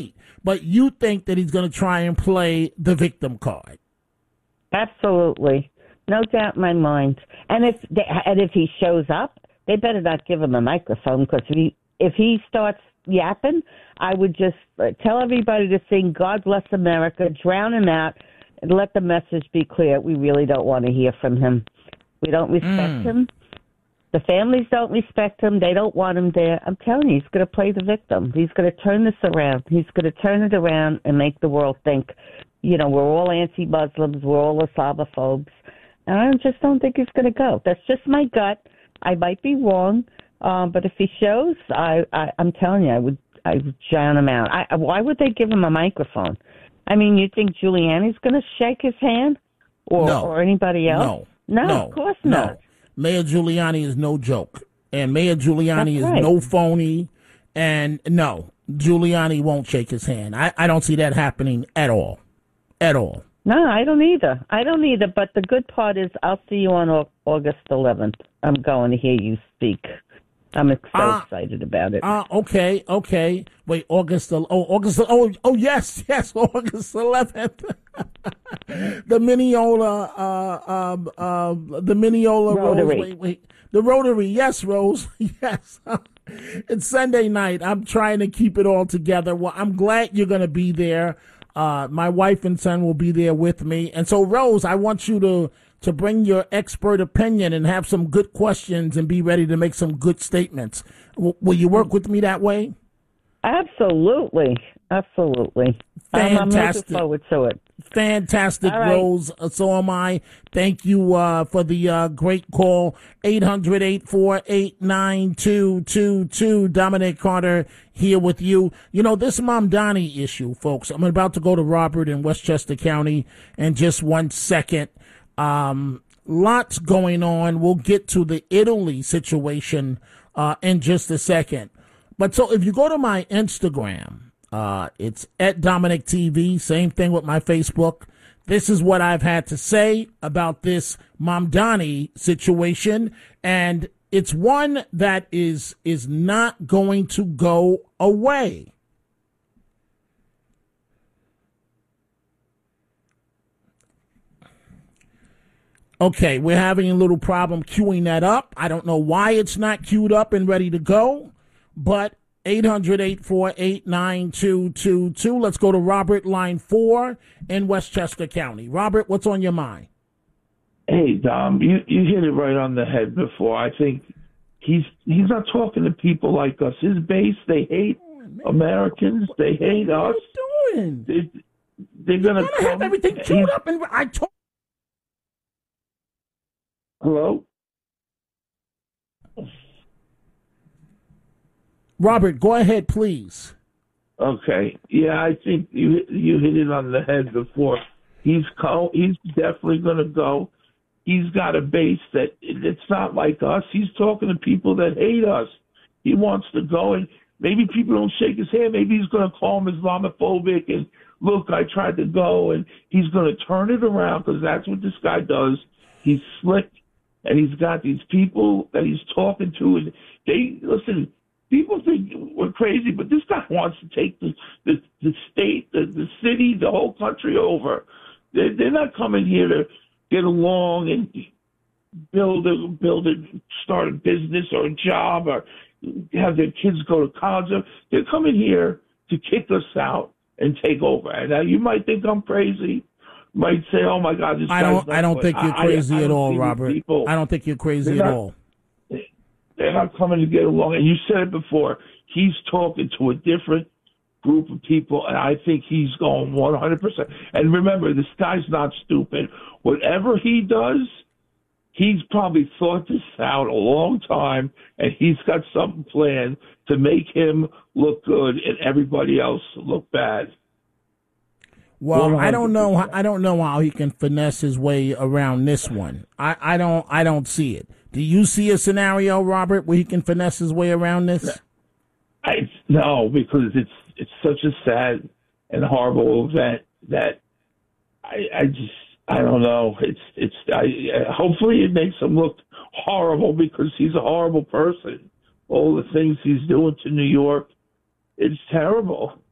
But you think that he's going to try and play the victim card. Absolutely. No doubt in my mind. And if he shows up, they better not give him a microphone, because if he starts yapping, I would just tell everybody to sing God Bless America, drown him out, and let the message be clear. We really don't want to hear from him. We don't respect him. The families don't respect him. They don't want him there. I'm telling you, he's going to play the victim. He's going to turn this around. He's going to turn it around and make the world think, we're all anti-Muslims, we're all Islamophobes. And I just don't think he's going to go. That's just my gut. I might be wrong, but if he shows, I'm telling you, I would drown him out. Why would they give him a microphone? I mean, you think Giuliani's going to shake his hand, or anybody else? No, of course not. Mayor Giuliani is no joke, and Mayor Giuliani is no phony, and no, Giuliani won't shake his hand. I don't see that happening at all. At all. No, I don't either. But the good part is I'll see you on August 11th. I'm going to hear you speak. I'm so excited about it. Okay. Wait, August. Yes, August 11th. The Mineola Rotary. Rose. The Rotary. Yes, Rose. Yes. It's Sunday night. I'm trying to keep it all together. Well, I'm glad you're going to be there. My wife and son will be there with me. And so, Rose, I want you to bring your expert opinion and have some good questions and be ready to make some good statements. Will you work with me that way? Absolutely. Fantastic. I'm looking forward to it. Fantastic, right. Rose. So am I. Thank you for the great call. 800-848-9222. Dominic Carter here with you. This Mamdani issue, folks. I'm about to go to Robert in Westchester County in just 1 second. Lots going on. We'll get to the Italy situation in just a second. But so if you go to my Instagram, it's at Dominic TV. Same thing with my Facebook. This is what I've had to say about this Mamdani situation, and it's one that is not going to go away. Okay, we're having a little problem queuing that up. I don't know why it's not queued up and ready to go, but 800-848-9222. Let's go to Robert, line 4 in Westchester County. Robert, what's on your mind? Hey, Dom, you hit it right on the head before. I think he's not talking to people like us. His base, they hate Americans. They hate us. What are you doing? They're going to have everything queued up. And Hello? Robert, go ahead, please. Okay. Yeah, I think you hit it on the head before. He's definitely going to go. He's got a base that it's not like us. He's talking to people that hate us. He wants to go, and maybe people don't shake his hand. Maybe he's going to call him Islamophobic, and look, I tried to go, and he's going to turn it around, because that's what this guy does. He's slick, and he's got these people that he's talking to, and listen. People think we're crazy, but this guy wants to take the state, the city, the whole country over. They're not coming here to get along and start a business or a job or have their kids go to college. They're coming here to kick us out and take over. And now you might think I'm crazy. Might say, "Oh my God, this guy's." I don't think you're crazy at all, Robert. I don't think you're crazy at all. They're not coming to get along. And you said it before. He's talking to a different group of people, and I think he's going 100%. And remember, this guy's not stupid. Whatever he does, he's probably thought this out a long time, and he's got something planned to make him look good and everybody else look bad. Well, 100%. I don't know how he can finesse his way around this one. I don't see it. Do you see a scenario, Robert, where he can finesse his way around this? No, because it's such a sad and horrible event that I don't know. Hopefully it makes him look horrible, because he's a horrible person. All the things he's doing to New York, it's terrible.